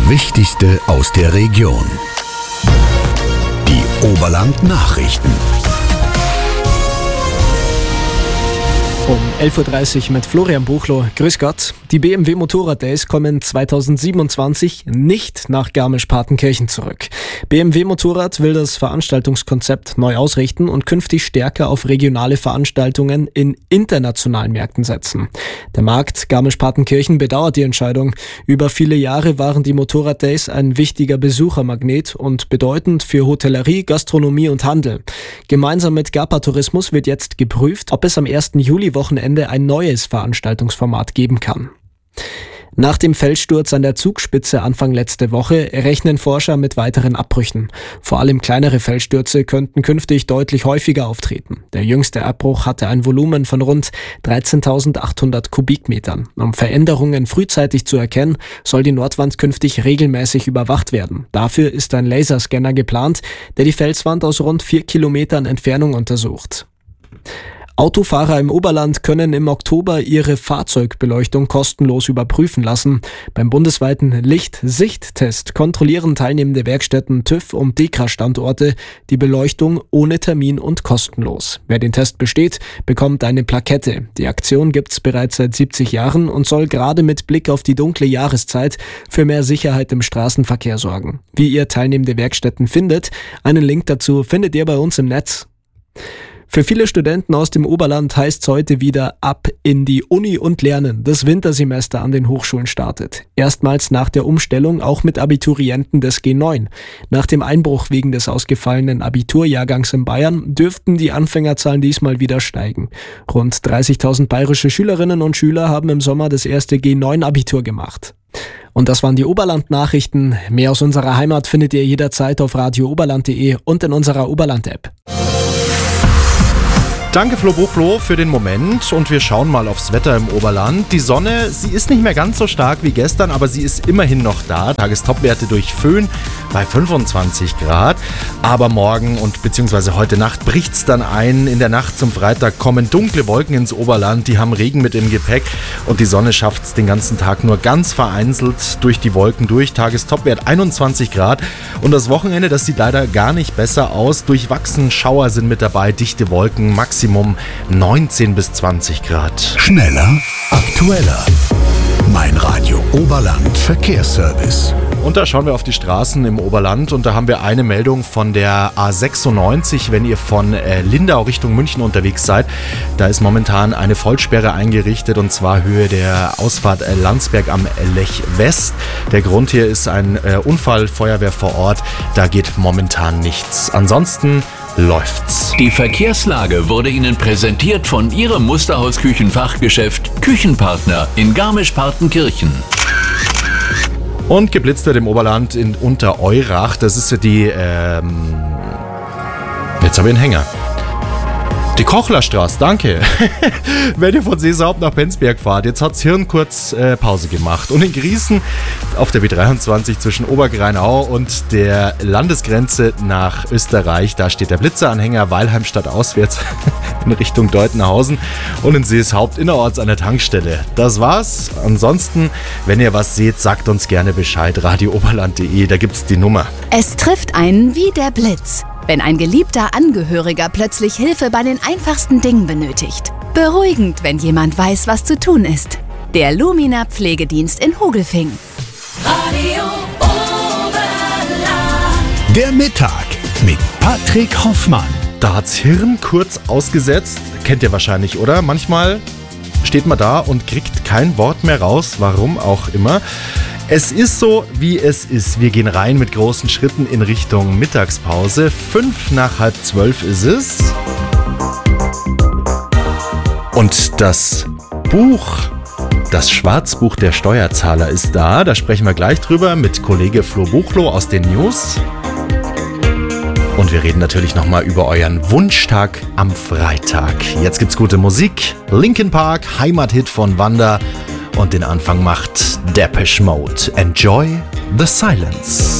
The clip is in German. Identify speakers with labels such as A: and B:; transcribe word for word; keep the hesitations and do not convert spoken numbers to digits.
A: Wichtigste aus der Region. Die Oberland-Nachrichten.
B: Um elf Uhr dreißig mit Florian Buchlo. Grüß Gott. Die B M W Motorrad Days kommen zweitausendsiebenundzwanzig nicht nach Garmisch-Partenkirchen zurück. B M W Motorrad will das Veranstaltungskonzept neu ausrichten und künftig stärker auf regionale Veranstaltungen in internationalen Märkten setzen. Der Markt Garmisch-Partenkirchen bedauert die Entscheidung. Über viele Jahre waren die Motorrad Days ein wichtiger Besuchermagnet und bedeutend für Hotellerie, Gastronomie und Handel. Gemeinsam mit Gapa Tourismus wird jetzt geprüft, ob es am ersten Juli-Wochenende ein neues Veranstaltungsformat geben kann. Nach dem Felssturz an der Zugspitze Anfang letzte Woche rechnen Forscher mit weiteren Abbrüchen. Vor allem kleinere Felsstürze könnten künftig deutlich häufiger auftreten. Der jüngste Abbruch hatte ein Volumen von rund dreizehntausendachthundert Kubikmetern. Um Veränderungen frühzeitig zu erkennen, soll die Nordwand künftig regelmäßig überwacht werden. Dafür ist ein Laserscanner geplant, der die Felswand aus rund vier Kilometern Entfernung untersucht. Autofahrer im Oberland können im Oktober ihre Fahrzeugbeleuchtung kostenlos überprüfen lassen. Beim bundesweiten Licht-Sicht-Test kontrollieren teilnehmende Werkstätten TÜV und DEKRA-Standorte die Beleuchtung ohne Termin und kostenlos. Wer den Test besteht, bekommt eine Plakette. Die Aktion gibt's bereits seit siebzig Jahren und soll gerade mit Blick auf die dunkle Jahreszeit für mehr Sicherheit im Straßenverkehr sorgen. Wie ihr teilnehmende Werkstätten findet, einen Link dazu findet ihr bei uns im Netz. Für viele Studenten aus dem Oberland heißt es heute wieder ab in die Uni und lernen. Das Wintersemester an den Hochschulen startet. Erstmals nach der Umstellung auch mit Abiturienten des G neun. Nach dem Einbruch wegen des ausgefallenen Abiturjahrgangs in Bayern dürften die Anfängerzahlen diesmal wieder steigen. Rund dreißigtausend bayerische Schülerinnen und Schüler haben im Sommer das erste G neun Abitur gemacht. Und das waren die Oberland-Nachrichten. Mehr aus unserer Heimat findet ihr jederzeit auf radio oberland punkt de und in unserer Oberland-App.
C: Danke Flo Buchlo für den Moment und wir schauen mal aufs Wetter im Oberland. Die Sonne, sie ist nicht mehr ganz so stark wie gestern, aber sie ist immerhin noch da. Tagestopwerte durch Föhn bei fünfundzwanzig Grad. Aber morgen und beziehungsweise heute Nacht bricht's dann ein. In der Nacht zum Freitag kommen dunkle Wolken ins Oberland, die haben Regen mit im Gepäck und die Sonne schafft's den ganzen Tag nur ganz vereinzelt durch die Wolken durch. Tagestopwert einundzwanzig Grad und das Wochenende, das sieht leider gar nicht besser aus. Durchwachsen Schauer sind mit dabei, dichte Wolken, Maximum neunzehn bis zwanzig Grad.
A: Schneller, aktueller. Mein Radio Oberland Verkehrsservice.
C: Und da schauen wir auf die Straßen im Oberland und da haben wir eine Meldung von der A sechsundneunzig, wenn ihr von äh, Lindau Richtung München unterwegs seid. Da ist momentan eine Vollsperre eingerichtet und zwar Höhe der Ausfahrt äh, Landsberg am Lech West. Der Grund hier ist ein äh, Unfall, Feuerwehr vor Ort. Da geht momentan nichts. Ansonsten läuft's.
D: Die Verkehrslage wurde Ihnen präsentiert von Ihrem Musterhaus-Küchenfachgeschäft Küchenpartner in Garmisch-Partenkirchen.
C: Und geblitzt wird im Oberland in Untereurach. Das ist ja die, ähm, jetzt habe ich einen Hänger. Die Kochlerstraße, danke. Wenn ihr von Seeshaupt nach Penzberg fahrt, jetzt hat's Hirn kurz äh, Pause gemacht. Und in Griesen auf der B dreiundzwanzig zwischen Obergreinau und der Landesgrenze nach Österreich, da steht der Blitzeranhänger Weilheimstadt auswärts in Richtung Deutenhausen und in Seeshaupt innerorts an der Tankstelle. Das war's. Ansonsten, wenn ihr was seht, sagt uns gerne Bescheid. radio oberland punkt de, da gibt's die Nummer.
E: Es trifft einen wie der Blitz, wenn ein geliebter Angehöriger plötzlich Hilfe bei den einfachsten Dingen benötigt. Beruhigend, wenn jemand weiß, was zu tun ist. Der Lumina Pflegedienst in Hogelfing.
F: Radio Oberland.
A: Der Mittag mit Patrick Hoffmann.
C: Da hat's Hirn kurz ausgesetzt. Kennt ihr wahrscheinlich, oder? Manchmal steht man da und kriegt kein Wort mehr raus, warum auch immer. Es ist so, wie es ist. Wir gehen rein mit großen Schritten in Richtung Mittagspause. Fünf nach halb zwölf ist es. Und das Buch, das Schwarzbuch der Steuerzahler ist da. Da sprechen wir gleich drüber mit Kollege Flo Buchlo aus den News. Und wir reden natürlich nochmal über euren Wunschtag am Freitag. Jetzt gibt's gute Musik. Linkin Park, Heimathit von Wanda. Und den Anfang macht Depeche Mode. Enjoy the silence.